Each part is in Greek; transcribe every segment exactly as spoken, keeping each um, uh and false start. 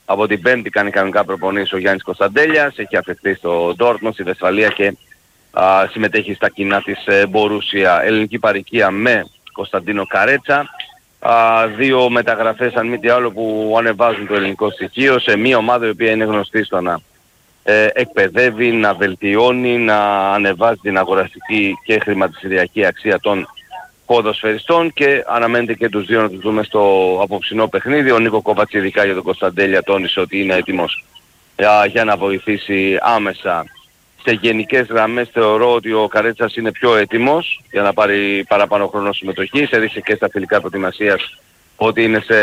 Από την Πέμπτη κάνει κανονικά προπονήσεις ο Γιάννης Κωνσταντέλιας, έχει αφαιθεί στο Ντόρτμουντ, στη Βεσφαλία και α, συμμετέχει στα κοινά της ε, Μπορούσια. Ελληνική παροικία με Κωνσταντίνο Καρέτσα. Α, δύο μεταγραφές αν μη τι άλλο που ανεβάζουν το ελληνικό στοιχείο σε μια ομάδα η οποία είναι γνωστή στο να ε, εκπαιδεύει, να βελτιώνει, να ανεβάζει την αγοραστική και χρηματιστηριακή αξία των ποδοσφαιριστών και αναμένεται και τους δύο να τους δούμε στο απόψινό παιχνίδι. Ο Νίκο Κόβατς ειδικά για τον Κωνσταντέλια τόνισε ότι είναι έτοιμος για, για να βοηθήσει άμεσα. Σε γενικές γραμμές θεωρώ ότι ο Καρέτσας είναι πιο έτοιμος για να πάρει παραπάνω χρόνο συμμετοχής. Έδειξε και στα φιλικά προετοιμασίας ότι είναι σε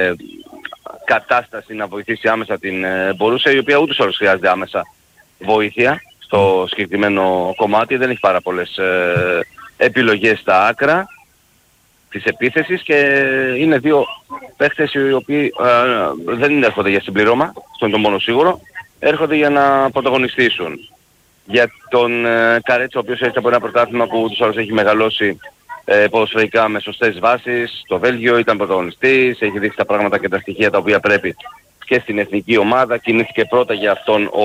κατάσταση να βοηθήσει άμεσα την Μπορούσια, η οποία ούτως όλους χρειάζεται άμεσα βοήθεια στο συγκεκριμένο κομμάτι. Δεν έχει πάρα πολλές ε, επιλογές στα άκρα της επίθεσης και είναι δύο παίχτες οι οποίοι ε, δεν έρχονται για συμπληρώμα, αυτό είναι το μόνο σίγουρο, έρχονται για να πρωταγωνιστήσουν. Για τον ε, Καρέτσα, ο οποίος έρχεται από ένα πρωτάθλημα που ούτως άλλως έχει μεγαλώσει ε, ποδοσφαιρικά με σωστές βάσεις, στο Βέλγιο ήταν πρωταγωνιστής, έχει δείξει τα πράγματα και τα στοιχεία τα οποία πρέπει και στην εθνική ομάδα. Κινήθηκε πρώτα για αυτόν ο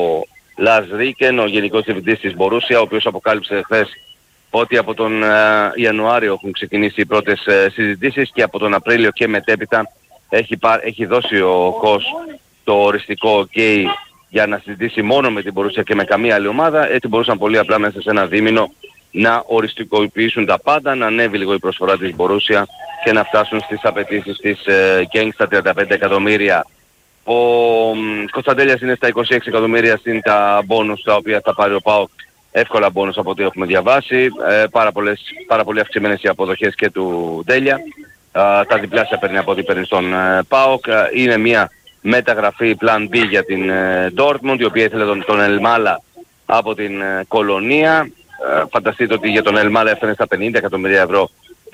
Λαρς Ρίκεν, ο γενικός διευθυντής της Μπορούσια, ο οποίος αποκάλυψε χθες ότι από τον ε, Ιανουάριο έχουν ξεκινήσει οι πρώτες ε, συζητήσεις και από τον Απρίλιο και μετέπειτα έχει, πά, έχει δώσει ο ΚΟΣ το οριστικό OK για να συζητήσει μόνο με την Μπορούσια και με καμία άλλη ομάδα. Έτσι μπορούσαν πολύ απλά μέσα σε ένα δίμηνο να οριστικοποιήσουν τα πάντα, να ανέβει λίγο η προσφορά της Μπορούσια και να φτάσουν στις απαιτήσεις της ε, Γκένγκ στα τριάντα πέντε εκατομμύρια. Ο Κωνσταντέλιας είναι στα είκοσι έξι εκατομμύρια συν τα μπόνους τα οποία θα πάρει ο ΠΑΟΚ. Εύκολα μπόνους από ό,τι έχουμε διαβάσει. Ε, πάρα, πολλές, πάρα πολύ αυξημένες οι αποδοχές και του Ντέλια. Ε, τα διπλάσια παίρνει από ό,τι παίρνει στον ε, ΠΑΟΚ. Ε, είναι μια μεταγραφή Plan B για την ε, Dortmund, η οποία ήθελε τον, τον Ελμάλα από την ε, Κολονία. Ε, φανταστείτε ότι για τον Ελμάλα έφτανε στα πενήντα εκατομμύρια ευρώ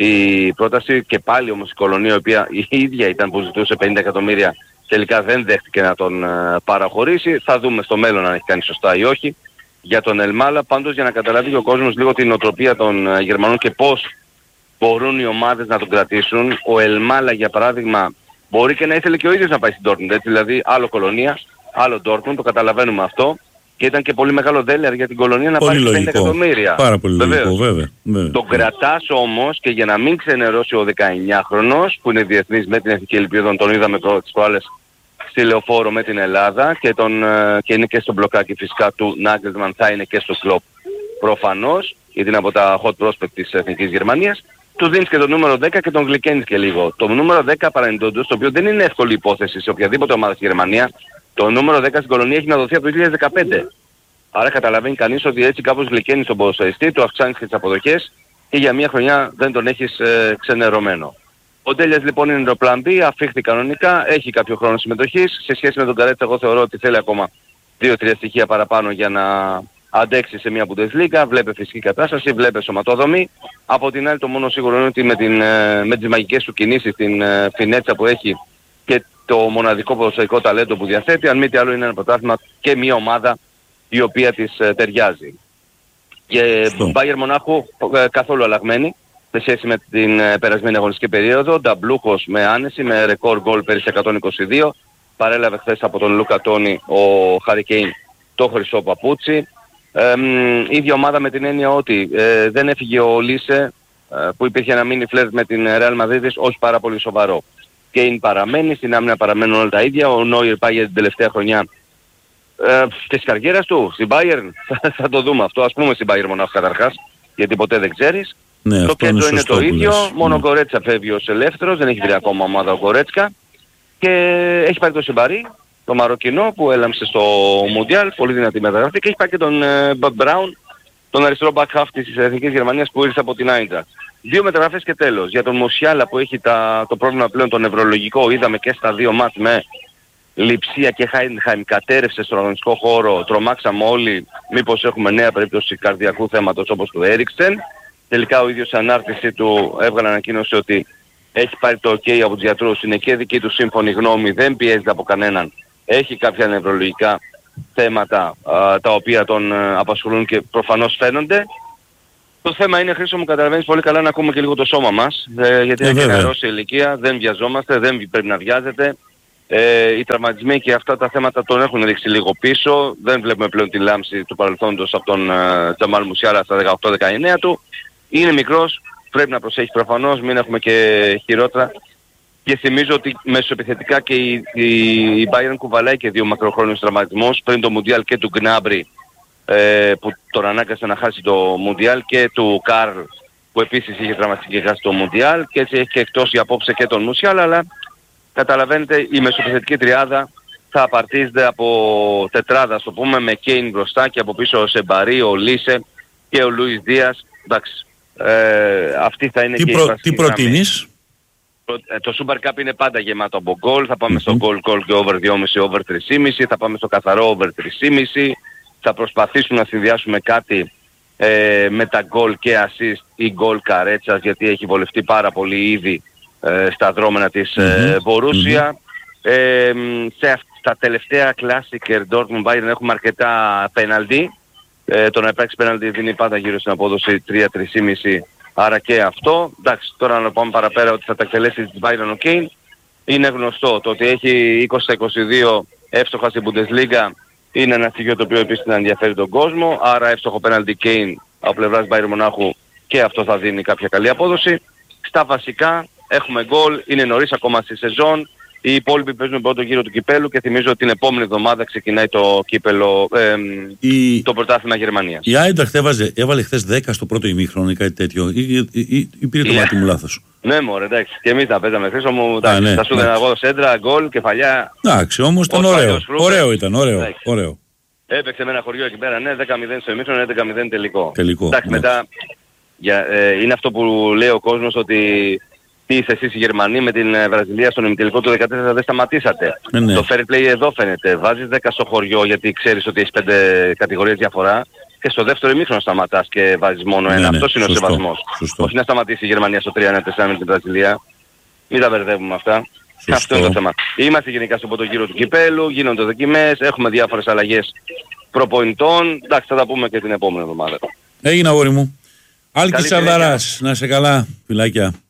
η πρόταση και πάλι όμως η Κολονία, η οποία η ίδια ήταν που ζητούσε πενήντα εκατομμύρια, τελικά δεν δέχτηκε να τον ε, παραχωρήσει. Θα δούμε στο μέλλον αν έχει κάνει σωστά ή όχι για τον Ελμάλα. Πάντως για να καταλάβει και ο κόσμος λίγο την οτροπία των ε, Γερμανών και πώς μπορούν οι ομάδες να τον κρατήσουν. Ο Ελμάλα για παράδειγμα μπορεί και να ήθελε και ο ίδιος να πάει στην Dortmund, έτσι, δηλαδή άλλο Κολονία, άλλο Dortmund, το καταλαβαίνουμε αυτό. Και ήταν και πολύ μεγάλο δέλεαρ για την Κολονία να πάρει πενήντα εκατομμύρια. Πάρα πολύ λογικό, βέβαια. βέβαια. Τον κρατάς όμως και για να μην ξενερώσει ο δεκαεννιάχρονος που είναι διεθνής με την Εθνική Ελπίδα, τον είδαμε τις προάλλες στη Λεωφόρο με την Ελλάδα και, τον, και είναι και στο μπλοκάκι φυσικά του Νάγκελσμαν, θα είναι και στο κλοπ προφανώς, γιατί είναι από τα hot prospect της Εθνικής Γερμανίας. Του δίνεις και το νούμερο δέκα και τον γλυκαίνεις και λίγο. Το νούμερο δέκα παρενιντώντας, το οποίο δεν είναι εύκολη υπόθεση σε οποιαδήποτε ομάδα στη Γερμανία, το νούμερο δέκα στην Κολονία έχει να δοθεί από το δύο χιλιάδες δεκαπέντε. Άρα καταλαβαίνει κανείς ότι έτσι κάπως γλυκαίνεις τον ποδοσφαιριστή, του αυξάνεις και τις αποδοχές και για μια χρονιά δεν τον έχεις ε, ξενερωμένο. Ο Ντέλιας λοιπόν είναι το Plan B, αφήχθη κανονικά, έχει κάποιο χρόνο συμμετοχής. Σε σχέση με τον Καρέτσα εγώ θεωρώ ότι θέλει ακόμα δύο τρία στοιχεία παραπάνω για να αντέξει σε μια Bundesliga. Βλέπε φυσική κατάσταση, βλέπε σωματόδομη. Από την άλλη το μόνο σίγουρο είναι ότι με, την, με τις μαγικές του κινήσεις, την φινέτσα που έχει και το μοναδικό ποδοσφαιρικό ταλέντο που διαθέτει, αν μη τι άλλο είναι ένα πρωτάθλημα και μια ομάδα η οποία της ταιριάζει. Και Μπάγερ Μονάχου καθόλου αλλαγμένη σε σχέση με την περασμένη αγωνιστική περίοδο. Νταμπλούχος με άνεση, με ρεκόρ γκολ πέρυσι εκατόν είκοσι δύο. Παρέλαβε χθες από τον Λούκα Τόνι ο Χάρι Κέιν το χρυσό παπούτσι. Ε, ίδια ομάδα με την έννοια ότι ε, δεν έφυγε ο Λίσε ε, που υπήρχε ένα μίνι φλερτ με την Real Madrid, όχι πάρα πολύ σοβαρό. Κέιν παραμένει, στην άμυνα παραμένουν όλα τα ίδια. Ο Νόιερ πάει για την τελευταία χρονιά ε, της καριέρας του στην Bayern. Θα το δούμε αυτό, ας πούμε στην Bayern μονάχου καταρχάς, γιατί ποτέ δεν ξέρεις. Ναι, το κέντρο είναι το ίδιο, λες. μόνο ο ναι. Γκορέτσα φεύγει ως ελεύθερος, δεν έχει βρει ακόμα ομάδα ο Γκορέτσκα και έχει πάρει το Σιμπαρί, το Μαροκινό που έλαμψε στο Μουντιάλ, πολύ δυνατή μεταγραφή, και έχει πάρει και τον Μπραουν, τον αριστερό back half της Εθνικής Γερμανίας που ήρθε από την Άιντραχτ. Δύο μεταγραφές και τέλος. Για τον Μουσιάλα που έχει τα, το πρόβλημα πλέον το νευρολογικό, είδαμε και στα δύο μάτς με Λειψία και Χάιντχαϊμ, κατέρευσε στον αγωνιστικό χώρο, τρομάξαμε όλοι μήπως έχουμε νέα περίπτωση καρδιακού θέματος όπως του Έριξεν. Τελικά ο ίδιος ανάρτηση του έβγαλε ανακοίνωση ότι έχει πάρει το OK από τους γιατρούς, είναι και δική του σύμφωνη γνώμη, δεν πιέζεται από κανέναν. Έχει κάποια νευρολογικά θέματα α, τα οποία τον α, απασχολούν και προφανώς φαίνονται. Το θέμα είναι, Χρήστο μου, καταλαβαίνεις πολύ καλά να ακούμε και λίγο το σώμα μας, ε, γιατί ε, είναι και νεαρός σε ηλικία, δεν βιαζόμαστε, δεν πρέπει να βιάζεται. Ε, οι τραυματισμοί και αυτά τα θέματα τον έχουν ρίξει λίγο πίσω. Δεν βλέπουμε πλέον τη λάμψη του παρελθόντος από τον Τζαμάλ uh, Μουσιάλα στα δεκαοκτώ δεκαεννέα του. Είναι μικρός, πρέπει να προσέχει προφανώς, μην έχουμε και χειρότερα. Και θυμίζω ότι μεσοεπιθετικά και η, η, η Bayern κουβαλάει και δύο μακροχρόνιους τραυματισμούς πριν το Μουντιάλ και του Γκνάμπρι ε, που τον ανάγκασε να χάσει το Μουντιάλ και του Καρλ που επίσης είχε τραυματιστεί και χάσει το Μουντιάλ και έτσι έχει και εκτός η απόψε και τον Μουσιάλα, αλλά καταλαβαίνετε η μεσοπιθετική τριάδα θα απαρτίζεται από τετράδα, το πούμε, με Κέιν μπροστά και από πίσω ο Σεμπαρί, ο Λίσε και ο Λούις Δίας. Εντάξει, ε, αυτή θα είναι τι και προ, η βασική τι προτείνεις? Ε, το Super Cup είναι πάντα γεμάτο από γκολ, θα πάμε mm-hmm. στο goal goal και over δυόμισι, over τρία κόμμα πέντε, θα πάμε στο καθαρό over τρία κόμμα πέντε, θα προσπαθήσουμε να συνδυάσουμε κάτι ε, με τα γκολ και assist ή γκολ καρέτσας, γιατί έχει βολευτεί πάρα πολύ ήδη ε, στα δρόμενα της mm-hmm. Μπορούσια. Mm-hmm. Ε, σε τα τελευταία Classic Dortmund Bayern έχουμε αρκετά πέναλτι. Ε, το να υπάρξει πέναλτι δίνει πάντα γύρω στην απόδοση τρία με τρία κόμμα πέντε, άρα και αυτό. Εντάξει, τώρα να πάμε παραπέρα ότι θα τα εκτελέσει της Bayern ο Kane. Είναι γνωστό το ότι έχει είκοσι στα είκοσι δύο εύστοχα στην Bundesliga. Είναι ένα στοιχείο το οποίο επίσης να ενδιαφέρει τον κόσμο. Άρα εύστοχο πέναλτι Kane από πλευράς Bayern Μονάχου και αυτό θα δίνει κάποια καλή απόδοση. Στα βασικά έχουμε γκολ, είναι νωρίς ακόμα στη σεζόν. Οι υπόλοιποι παίζουν πρώτο γύρο του κυπέλου και θυμίζω ότι την επόμενη εβδομάδα ξεκινάει το κύπελο, ε, η... το πρωτάθλημα Γερμανίας. Η Άιντραχτ έβαλε χθες δέκα στο πρώτο ημίχρονο ή κάτι τέτοιο, ή, ή, ή, ή πήρε το yeah. μάτι μου λάθος. Ναι μωρέ, εντάξει, και εμείς τα παίζαμε χθες, μου τα ναι, σου δένα εγώ σέντρα, γκολ, κεφαλιά. Εντάξει, όμως ήταν ωραίο, ωραίο ήταν, ωραίο, ωραίο. Έπαιξε με ένα χωριό εκεί πέρα, ναι, δέκα μηδέν στο ημίχρονο, έντεκα μηδέν τελικό. Τελικό. Εντάξει, ναι. Μετά, για, ε, είναι αυτό που λέει ο κόσμος ότι τι είστε εσείς οι Γερμανοί με την Βραζιλία στον ημιτελικό του δεκατέσσερα δεν σταματήσατε. Ναι, ναι. Το fair play εδώ φαίνεται. Βάζεις δέκα στο χωριό γιατί ξέρεις ότι έχεις πέντε κατηγορίες διαφορά και στο δεύτερο ημίχρονο σταματάς και βάζεις μόνο ένα. Ναι, ναι. Αυτός είναι σωστό, ο σεβασμός. Σωστό. Όχι να σταματήσει η Γερμανία στο τρία ένα τέσσερα με την Βραζιλία. Μην τα μπερδεύουμε αυτά. Σωστό. Αυτό είναι το θέμα. Είμαστε γενικά στο πρώτο γύρο του κυπέλου, γίνονται δοκιμές, έχουμε διάφορες αλλαγές προπονητών. Εντάξει, θα τα πούμε και την επόμενη εβδομάδα. Έγινε αγόρι μου. Άλκης Τσαρδαράς, να σε καλά, φιλάκια.